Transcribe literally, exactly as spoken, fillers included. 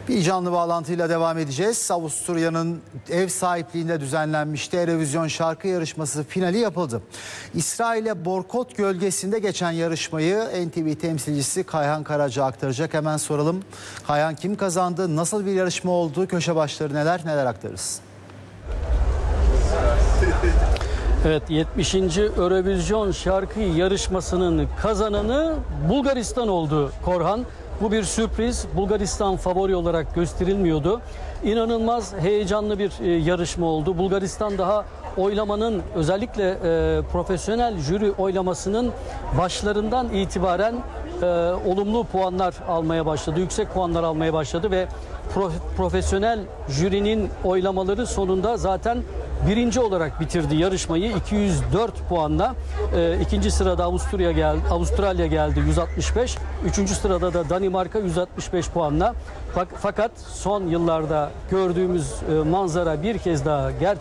Bir canlı bağlantıyla devam edeceğiz. Avusturya'nın ev sahipliğinde düzenlenmişti Eurovision şarkı yarışması finali yapıldı. İsrail'e Borkot gölgesinde geçen yarışmayı N T V temsilcisi Kayhan Karaca aktaracak. Hemen soralım. Kayhan, kim kazandı? Nasıl bir yarışma oldu? Köşe başları neler neler aktarırız. Evet, yetmişinci Eurovision şarkı yarışmasının kazananı Bulgaristan oldu Korhan. Bu bir sürpriz. Bulgaristan favori olarak gösterilmiyordu. İnanılmaz heyecanlı bir e, yarışma oldu. Bulgaristan daha oylamanın, özellikle e, profesyonel jüri oylamasının başlarından itibaren e, olumlu puanlar almaya başladı. Yüksek puanlar almaya başladı ve pro, profesyonel jürinin oylamaları sonunda zaten birinci olarak bitirdi yarışmayı iki yüz dört puanla. E, ikinci sırada Avusturya geldi, Avustralya geldi yüz altmış beş. Üçüncü sırada da Danimarka yüz altmış beş puanla. Fakat son yıllarda gördüğümüz e, manzara bir kez daha gerçekleşti.